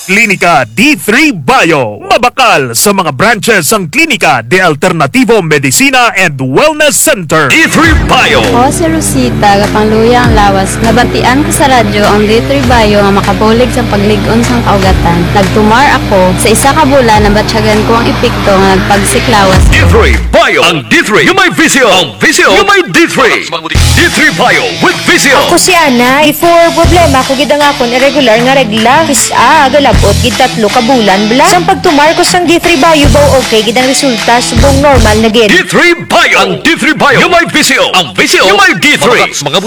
Klinika D3 Bio. Mabakal sa mga branches ang Klinika de Alternativo Medicina and Wellness Center. D3 Bio. Ako si Rosita, kapangluya ang lawas. Nabatian ko sa radyo ang D3 Bio nga makabulig sa pagligon sang kaugatan. Nagtumar ako sa isa ka bulan, nabatsyagan ko ang epekto nga nagpagsiklawas. D3 Bio. Ang D3 yung may visio. Ang visio yung may D3. D3 Bio with visio. Ako si Ana, before problema ko gid ang akon irregular nga regla. Isa, galabot gid 3 ka bulan bla. Sang pagtumar ko sang D3 Bio baw okay gid ang resulta subong normal na gid. D3 Bio. Ang D3 Bio yung may visio. Ang visio yung may D3.